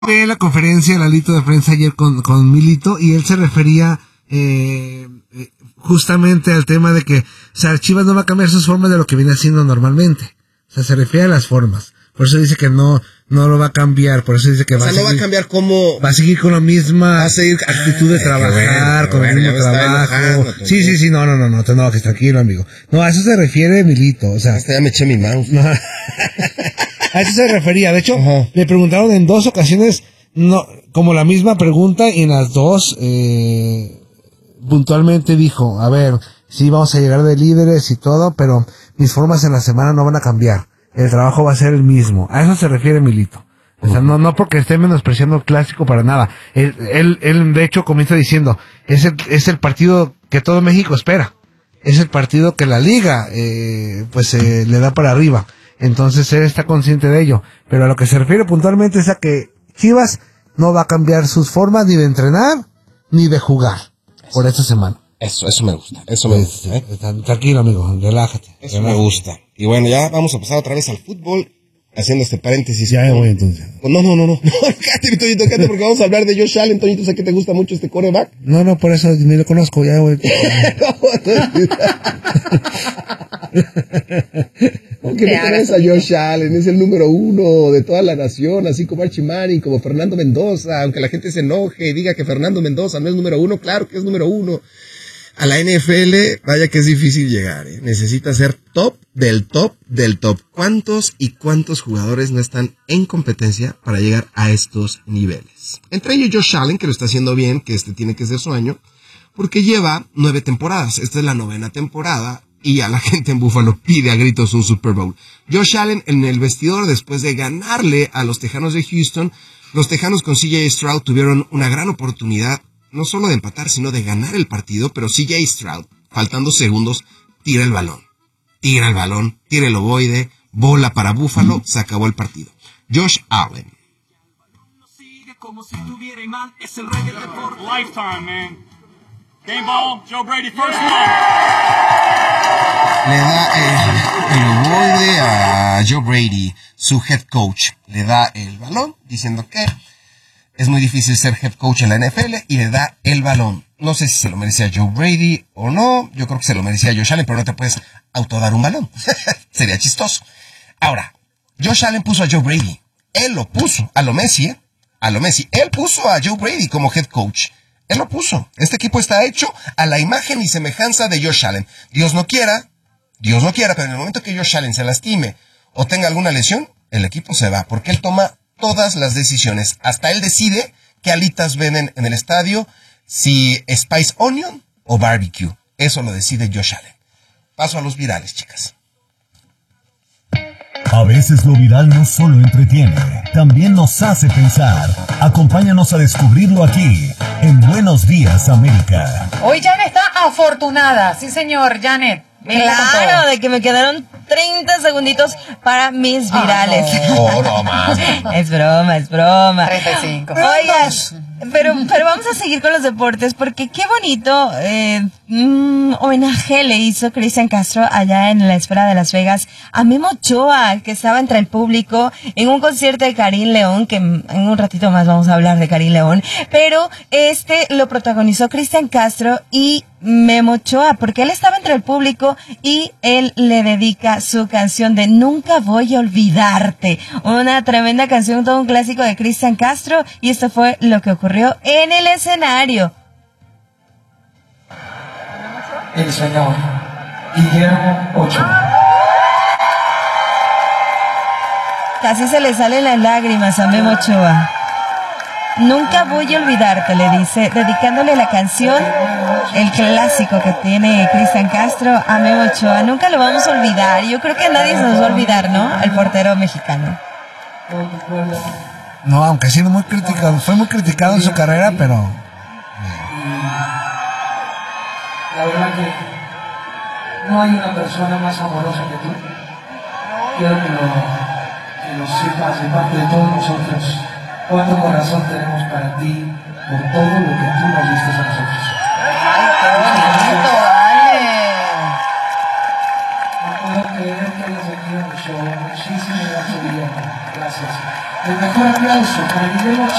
en la conferencia, el alito de prensa ayer con Milito, y él se refería justamente al tema de que, o sea, Chivas no va a cambiar sus formas de lo que viene haciendo normalmente. O sea, se refiere a las formas. Por eso dice que no lo va a cambiar. Por eso dice que va a cambiar como... Va a seguir con la misma actitud de trabajar, con el mismo trabajo. Sí, no te enojes, tranquilo, amigo. No, a eso se refiere Milito, o sea... Hasta ya me eché mi mouse. No. A eso se refería. De hecho, le preguntaron en 2 ocasiones, como la misma pregunta, y en las 2, puntualmente dijo, a ver, sí, vamos a llegar de líderes y todo, pero mis formas en la semana no van a cambiar. El trabajo va a ser el mismo. A eso se refiere Milito. O sea, no porque esté menospreciando el clásico para nada. Él de hecho comienza diciendo, es el partido que todo México espera. Es el partido que la liga, le da para arriba. Entonces él está consciente de ello. Pero a lo que se refiere puntualmente es a que Chivas no va a cambiar sus formas ni de entrenar, ni de jugar por esta semana. Eso me gusta, ¿eh? Tranquilo, amigo, relájate. Me gusta. Y bueno, ya vamos a pasar otra vez al fútbol, haciendo este paréntesis. Ya voy entonces. No. Cállate, Toñito, porque vamos a hablar de Josh Allen. Toñito, sé que te gusta mucho este quarterback. No, por eso ni lo conozco, ya voy. Aunque no conoces a Josh Allen, es el número 1 de toda la nación, así como Archie Manning, como Fernando Mendoza, aunque la gente se enoje y diga que Fernando Mendoza no es número 1, claro que es número 1. A la NFL, vaya que es difícil llegar, ¿eh? Necesita ser top del top del top. ¿Cuántos jugadores no están en competencia para llegar a estos niveles? Entre ellos Josh Allen, que lo está haciendo bien, que este tiene que ser su año, porque lleva 9 temporadas. Esta es la 9ª temporada y a la gente en Buffalo pide a gritos un Super Bowl. Josh Allen en el vestidor, después de ganarle a los Tejanos de Houston, los Tejanos con CJ Stroud tuvieron una gran oportunidad, no solo de empatar, sino de ganar el partido, pero CJ Stroud, faltando segundos, tira el balón, tira el ovoide, bola para Buffalo, se acabó el partido. Josh Allen. Game ball, Joe Brady, first one. Le da el ovoide a Joe Brady, su head coach. Le da el balón, diciendo que es muy difícil ser head coach en la NFL, y le da el balón. No sé si se lo merecía Joe Brady o no. Yo creo que se lo merecía Josh Allen, pero no te puedes autodar un balón. Sería chistoso. Ahora, Josh Allen puso a Joe Brady. Él lo puso a lo Messi, ¿eh? A lo Messi. Él puso a Joe Brady como head coach. Él lo puso. Este equipo está hecho a la imagen y semejanza de Josh Allen. Dios no quiera, pero en el momento que Josh Allen se lastime o tenga alguna lesión, el equipo se va, porque él toma todas las decisiones. Hasta él decide qué alitas venden en el estadio, si Spice Onion o Barbecue. Eso lo decide Josh Allen. Paso a los virales, chicas. A veces lo viral no solo entretiene, también nos hace pensar. Acompáñanos a descubrirlo aquí, en Buenos Días, América. Hoy Janet está afortunada. Sí, señor, Janet. Claro, de que me quedaron 30 segunditos para mis virales. No más. Es broma. 35. Oigan, pero vamos a seguir con los deportes, porque qué bonito homenaje le hizo Cristian Castro allá en la Esfera de Las Vegas a Memo Ochoa, que estaba entre el público en un concierto de Karim León, que en un ratito más vamos a hablar de Karim León, pero lo protagonizó Cristian Castro y Memo Ochoa, porque él estaba entre el público y él le dedica su canción de Nunca Voy a Olvidarte, una tremenda canción, todo un clásico de Cristian Castro, y esto fue lo que ocurrió en el escenario. El señor Guillermo Ochoa. Casi se le salen las lágrimas a Memo Ochoa. Nunca voy a olvidarte, le dice, dedicándole la canción, el clásico que tiene Cristian Castro a Memo Ochoa. Nunca lo vamos a olvidar. Yo creo que nadie se nos va a olvidar, ¿no? El portero mexicano. No, aunque ha sido muy criticado, fue muy criticado en su carrera, pero... La verdad que no hay una persona más amorosa que tú. Quiero que lo sepas de parte de todos nosotros. Cuánto corazón tenemos para ti por todo lo que tú nos diste a nosotros. No puedo creer que hayas venido a mi show. Muchísimas gracias, Guillermo. Gracias. El mejor aplauso para Guillermo